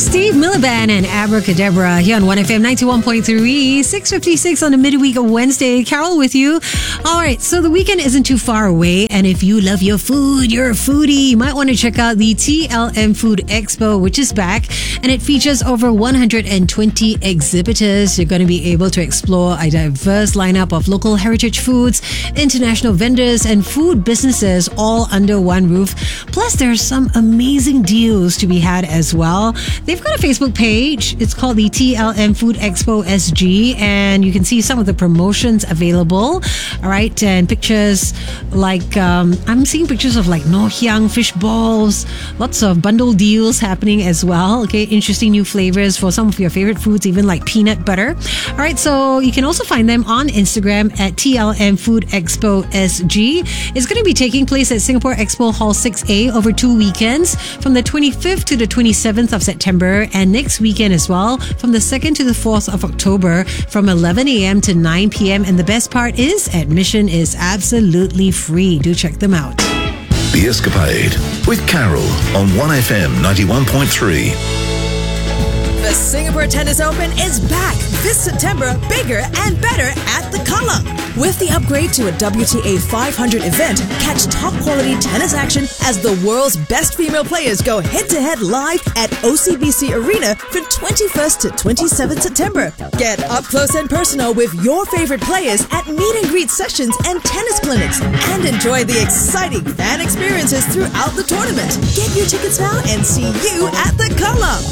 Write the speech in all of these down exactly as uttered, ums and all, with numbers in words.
Steve Miliband and Abracadabra here on one F M ninety-one point three, six fifty-six on a midweek Wednesday. Carol with you. All right, so the weekend isn't too far away, and if you love your food, you're a foodie, you might want to check out the T L M Food Expo, which is back, and it features over one hundred twenty exhibitors. You're going to be able to explore a diverse lineup of local heritage foods, international vendors, and food businesses all under one roof. Plus, there are some amazing deals to be had as well. They've got a Facebook page. It's called the T L M Food Expo S G, and you can see some of the promotions available. All right, and pictures like um, I'm seeing pictures of like Ngoh Hiang fish balls, lots of bundle deals happening as well. Okay, interesting new flavors for some of your favorite foods, even like peanut butter. All right, so you can also find them on Instagram at T L M Food Expo S G. It's going to be taking place at Singapore Expo Hall six A over two weekends, from the twenty-fifth to the twenty-seventh of September, and next weekend as well, from the second to the fourth of October, from eleven a.m. to nine p.m. And the best part is, admission is absolutely free. Do check them out. The Escapade with Carol on one F M ninety-one point three. The Singapore Tennis Open is back this September, bigger and better at the Column. With the upgrade to a W T A five hundred event, catch top quality tennis action as the world's best female players go head-to-head live at O C B C Arena from twenty-first to twenty-seventh September. Get up close and personal with your favorite players at meet and greet sessions and tennis clinics, and enjoy the exciting fan experiences throughout the tournament. Get your tickets now and see you at the Column.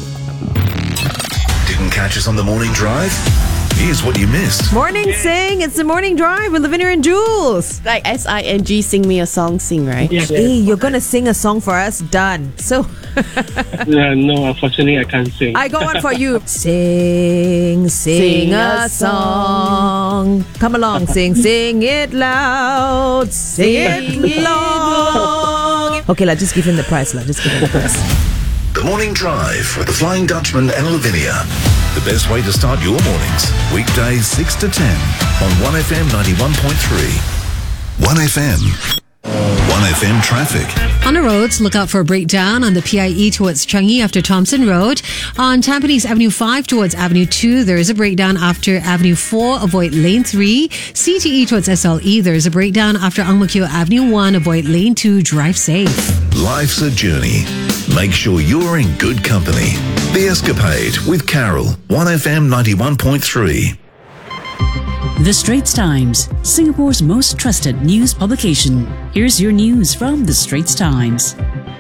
Didn't catch us on the morning drive? Here's what you missed. Morning Sing. It's the morning drive with Lavinia and Jules. Like S I N G, sing me a song, sing, right? Yeah. Hey, you're going to sing a song for us? Done. So, Yeah, no, unfortunately, I can't sing. I got one for you. Sing, sing a song. Come along, sing, sing it loud. Sing it long. Okay, let's just give him the prize. Lah. Just give him the prize. The Morning Drive with the Flying Dutchman and Lavinia. The best way to start your mornings. Weekdays six to ten on one F M ninety-one point three. one F M. one F M traffic. On the roads, look out for a breakdown on the P I E towards Changi after Thompson Road. On Tampines Avenue five towards Avenue two, there is a breakdown after Avenue four, avoid Lane three. C T E towards S L E, there is a breakdown after Ang Mo Kio Avenue one, avoid Lane two, drive safe. Life's a journey. Make sure you're in good company. The Escapade with Carol, one F M ninety-one point three. The Straits Times, Singapore's most trusted news publication. Here's your news from The Straits Times.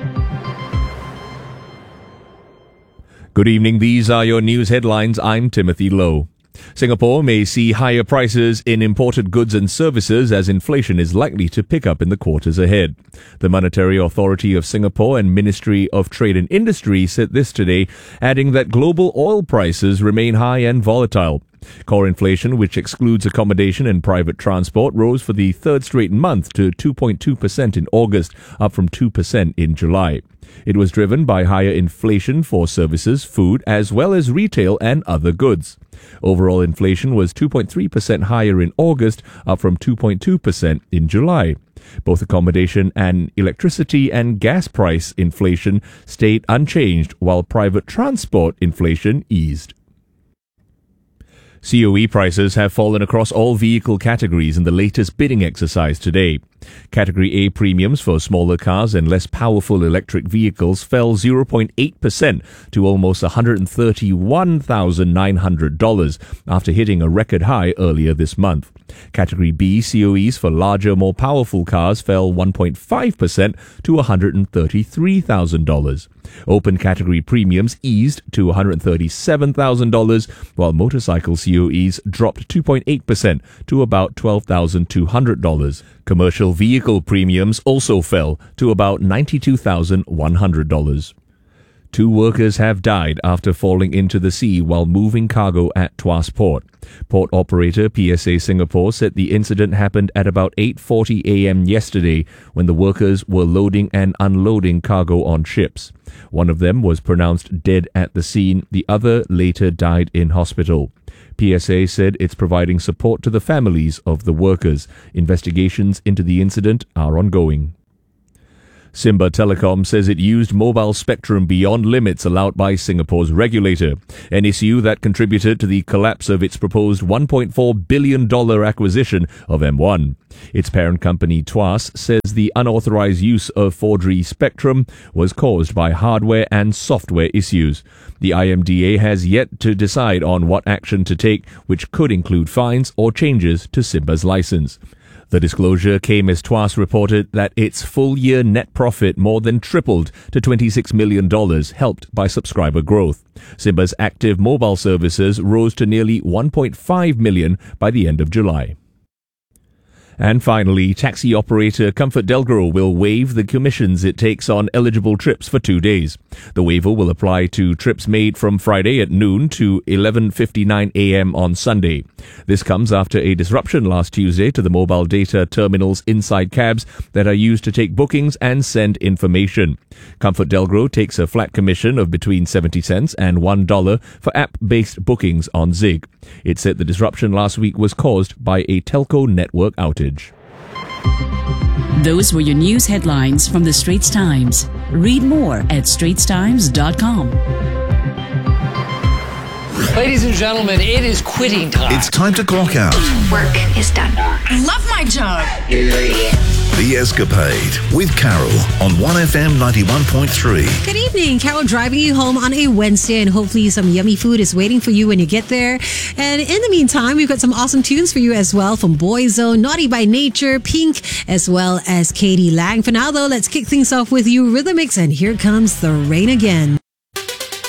Good evening. These are your news headlines. I'm Timothy Lowe. Singapore may see higher prices in imported goods and services as inflation is likely to pick up in the quarters ahead. The Monetary Authority of Singapore and Ministry of Trade and Industry said this today, adding that global oil prices remain high and volatile. Core inflation, which excludes accommodation and private transport, rose for the third straight month to two point two percent in August, up from two percent in July. It was driven by higher inflation for services, food, as well as retail and other goods. Overall inflation was two point three percent higher in August, up from two point two percent in July. Both accommodation and electricity and gas price inflation stayed unchanged, while private transport inflation eased. C O E prices have fallen across all vehicle categories in the latest bidding exercise today. Category A premiums for smaller cars and less powerful electric vehicles fell zero point eight percent to almost one hundred thirty-one thousand nine hundred dollars after hitting a record high earlier this month. Category B C O Es for larger, more powerful cars fell one point five percent to one hundred thirty-three thousand dollars. Open category premiums eased to one hundred thirty-seven thousand dollars, while motorcycle C O Es dropped two point eight percent to about twelve thousand two hundred dollars. Commercial vehicle premiums also fell to about ninety-two thousand one hundred dollars. Two workers have died after falling into the sea while moving cargo at Tuas Port. Port operator P S A Singapore said the incident happened at about eight forty a.m. yesterday when the workers were loading and unloading cargo on ships. One of them was pronounced dead at the scene. The other later died in hospital. P S A said it's providing support to the families of the workers. Investigations into the incident are ongoing. Simba Telecom says it used mobile spectrum beyond limits allowed by Singapore's regulator, an issue that contributed to the collapse of its proposed one point four billion dollars acquisition of M one. Its parent company Tuas says the unauthorized use of four G spectrum was caused by hardware and software issues. The I M D A has yet to decide on what action to take, which could include fines or changes to Simba's license. The disclosure came as Tuas reported that its full-year net profit more than tripled to twenty-six million dollars, helped by subscriber growth. Simba's active mobile services rose to nearly one point five million by the end of July. And finally, taxi operator ComfortDelGro will waive the commissions it takes on eligible trips for two days. The waiver will apply to trips made from Friday at noon to eleven fifty-nine a.m. on Sunday. This comes after a disruption last Tuesday to the mobile data terminals inside cabs that are used to take bookings and send information. ComfortDelGro takes a flat commission of between seventy cents and one dollar for app-based bookings on Zig. It said the disruption last week was caused by a telco network outage. Those were your news headlines from the Straits Times. Read more at straits times dot com. Ladies and gentlemen, it is quitting time. It's time to clock out. Work is done. I love my job. The Escapade with Carol on one F M ninety-one point three. Good evening. Carol driving you home on a Wednesday, and hopefully some yummy food is waiting for you when you get there. And in the meantime, we've got some awesome tunes for you as well from Boyzone, Naughty by Nature, Pink, as well as Katie Lang. For now, though, let's kick things off with you, Rhythmix, and here comes The Rain Again.